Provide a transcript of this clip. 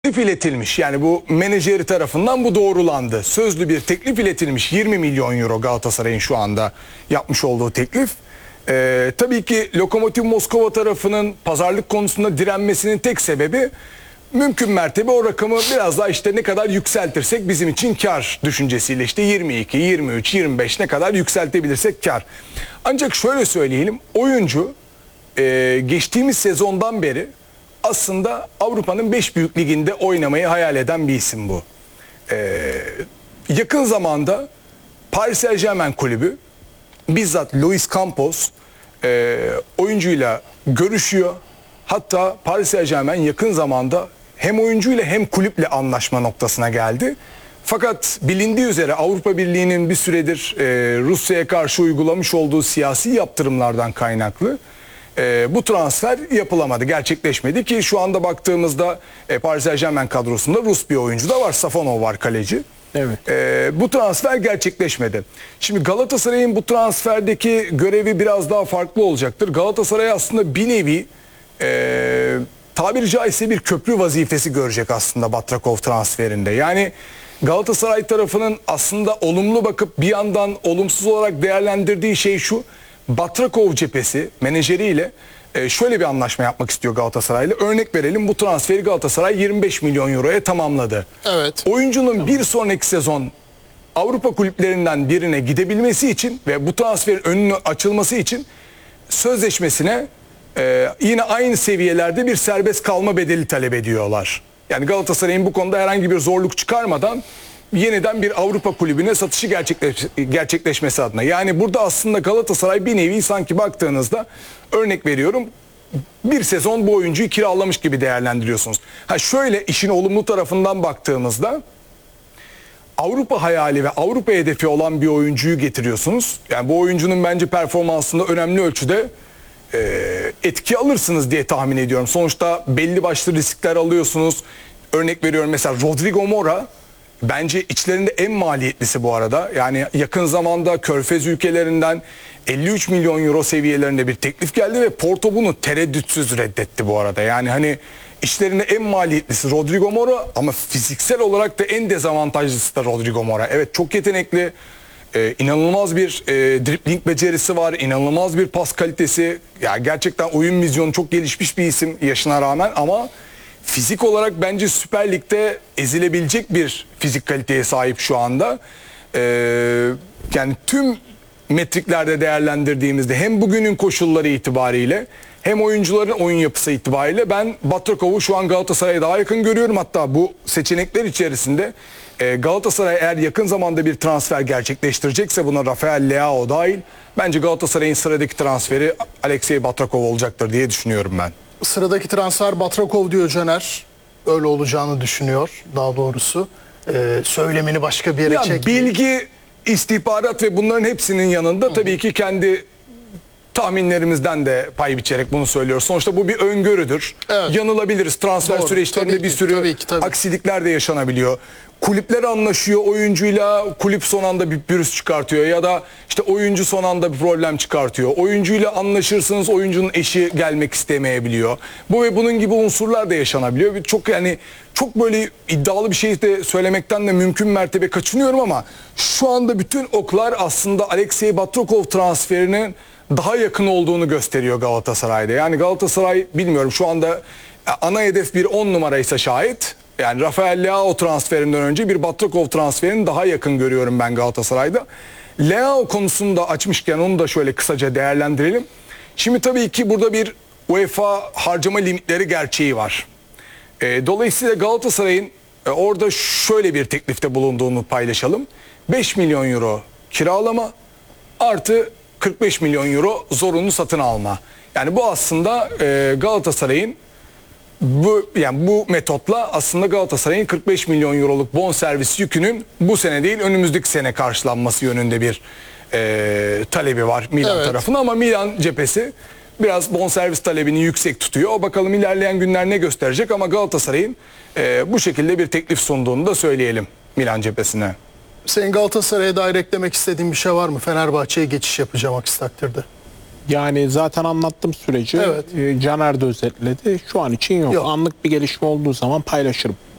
teklif iletilmiş. Yani bu menajeri tarafından bu doğrulandı. Sözlü bir teklif iletilmiş. 20 milyon euro Galatasaray'ın şu anda yapmış olduğu teklif. Tabii ki Lokomotiv Moskova tarafının pazarlık konusunda direnmesinin tek sebebi mümkün mertebe o rakamı biraz daha işte ne kadar yükseltirsek bizim için kar düşüncesiyle işte 22, 23, 25 ne kadar yükseltebilirsek kar. Ancak şöyle söyleyelim, oyuncu geçtiğimiz sezondan beri aslında Avrupa'nın 5 büyük liginde oynamayı hayal eden bir isim bu. Yakın zamanda Paris Saint-Germain kulübü bizzat Luis Campos oyuncuyla görüşüyor. Hatta Paris Saint-Germain yakın zamanda hem oyuncuyla hem kulüple anlaşma noktasına geldi. Fakat bilindiği üzere Avrupa Birliği'nin bir süredir Rusya'ya karşı uygulamış olduğu siyasi yaptırımlardan kaynaklı bu transfer yapılamadı, gerçekleşmedi ki şu anda baktığımızda Paris Saint-Germain kadrosunda Rus bir oyuncu da var, Safonov var, kaleci. Evet. Bu transfer gerçekleşmedi. Şimdi Galatasaray'ın bu transferdeki görevi biraz daha farklı olacaktır. Galatasaray aslında bir nevi tabiri caizse bir köprü vazifesi görecek aslında Batrakov transferinde. Yani Galatasaray tarafının aslında olumlu bakıp bir yandan olumsuz olarak değerlendirdiği şey şu: Batrakov cephesi menajeriyle şöyle bir anlaşma yapmak istiyor Galatasaray'la. Örnek verelim, bu transferi Galatasaray 25 milyon euroya tamamladı. Evet. Oyuncunun bir sonraki sezon Avrupa kulüplerinden birine gidebilmesi için ve bu transferin önünü açılması için sözleşmesine yine aynı seviyelerde bir serbest kalma bedeli talep ediyorlar. Yani Galatasaray'ın bu konuda herhangi bir zorluk çıkarmadan yeniden bir Avrupa kulübüne satışı gerçekleşmesi adına. Yani burada aslında Galatasaray bir nevi sanki baktığınızda, örnek veriyorum, bir sezon bu oyuncuyu kiralamış gibi değerlendiriyorsunuz. Şöyle işin olumlu tarafından baktığımızda Avrupa hayali ve Avrupa hedefi olan bir oyuncuyu getiriyorsunuz. Yani bu oyuncunun bence performansında önemli ölçüde etki alırsınız diye tahmin ediyorum. Sonuçta belli başlı riskler alıyorsunuz. Örnek veriyorum, mesela Rodrigo Mora bence içlerinde en maliyetlisi bu arada. Yani yakın zamanda Körfez ülkelerinden 53 milyon euro seviyelerinde bir teklif geldi ve Porto bunu tereddütsüz reddetti bu arada. Yani hani içlerinde en maliyetlisi Rodrigo Mora ama fiziksel olarak da en dezavantajlısı da Rodrigo Mora. Evet, çok yetenekli, inanılmaz bir dribling becerisi var, inanılmaz bir pas kalitesi. Yani gerçekten oyun vizyonu çok gelişmiş bir isim yaşına rağmen, ama fizik olarak bence Süper Lig'de ezilebilecek bir fizik kaliteye sahip şu anda. Yani tüm metriklerde değerlendirdiğimizde hem bugünün koşulları itibariyle hem oyuncuların oyun yapısı itibariyle ben Batrakov'u şu an Galatasaray'a daha yakın görüyorum. Hatta bu seçenekler içerisinde Galatasaray eğer yakın zamanda bir transfer gerçekleştirecekse, buna Rafael Leao dahil, bence Galatasaray'ın sıradaki transferi Alexey Batrakov olacaktır diye düşünüyorum ben. Sıradaki transfer Batrakov diyor Caner. Öyle olacağını düşünüyor daha doğrusu. Söylemini başka bir yere çekmiyor. Bilgi, istihbarat ve bunların hepsinin yanında tabii ki kendi tahminlerimizden de pay biçerek bunu söylüyoruz. Sonuçta bu bir öngörüdür. Evet. Yanılabiliriz. Transfer süreçlerinde bir sürü aksilikler de yaşanabiliyor. Kulüpler anlaşıyor oyuncuyla, kulüp son anda bir pürüz çıkartıyor ya da işte oyuncu son anda bir problem çıkartıyor. Oyuncuyla anlaşırsınız, oyuncunun eşi gelmek istemeyebiliyor. Bu ve bunun gibi unsurlar da yaşanabiliyor. Çok böyle iddialı bir şey de söylemekten de mümkün mertebe kaçınıyorum, ama şu anda bütün oklar aslında Alexey Batrakov transferinin daha yakın olduğunu gösteriyor Galatasaray'da. Yani Galatasaray, bilmiyorum, şu anda ana hedef bir 10 numaraysa şayet, yani Rafael Leao transferinden önce bir Batrakov transferini daha yakın görüyorum ben Galatasaray'da. Leao konusunu da açmışken onu da şöyle kısaca değerlendirelim. Şimdi tabii ki burada bir UEFA harcama limitleri gerçeği var. Dolayısıyla Galatasaray'ın orada şöyle bir teklifte bulunduğunu paylaşalım. 5 milyon euro kiralama artı 45 milyon euro zorunlu satın alma. Yani bu aslında Galatasaray'ın bu metotla aslında Galatasaray'ın 45 milyon euroluk bonservis yükünün bu sene değil önümüzdeki sene karşılanması yönünde bir talebi var Milan tarafına, ama Milan cephesi biraz bonservis talebini yüksek tutuyor. O bakalım ilerleyen günler ne gösterecek, ama Galatasaray'ın bu şekilde bir teklif sunduğunu da söyleyelim Milan cephesine. Senin Galatasaray'a dair eklemek istediğin bir şey var mı? Fenerbahçe'ye geçiş yapacağım aksi takdirde. Yani zaten anlattım süreci. Evet. Caner de özetledi. Şu an için yok. Yok. Anlık bir gelişme olduğu zaman paylaşırım.